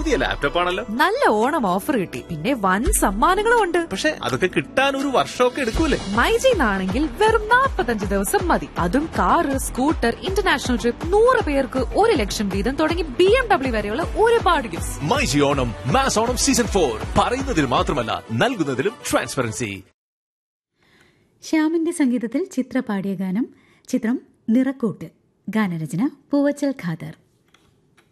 പുതിയ ലാപ്ടോപ്പ് ആണല്ലോ. നല്ല ഓണം ഓഫർ കിട്ടി, പിന്നെ വൻ സമ്മാനങ്ങളും ഉണ്ട്. പക്ഷെ അതൊക്കെ കിട്ടാൻ ഒരു വർഷമൊക്കെ എടുക്കൂലേ? മൈജിന്നാണെങ്കിൽ വെറും 45 ദിവസം മതി. അതും കാറ്, സ്കൂട്ടർ, ഇന്റർനാഷണൽ ട്രിപ്പ്, 100 പേർക്ക് 1 ലക്ഷം വീതം തുടങ്ങി BMW വരെയുള്ള ഒരുപാട് gifts. MyG Onam mass Onam season 4 പറയുന്നതിൽ മാത്രമല്ല നൽകുന്നതിലും ട്രാൻസ്പെറൻസി. ശ്യാമിന്റെ സംഗീതത്തിൽ ചിത്ര പാടിയ ഗാനം. ചിത്രം നിറക്കൂട്ട്. ഗാനരചന പൂവച്ചൽ ഖാദർ.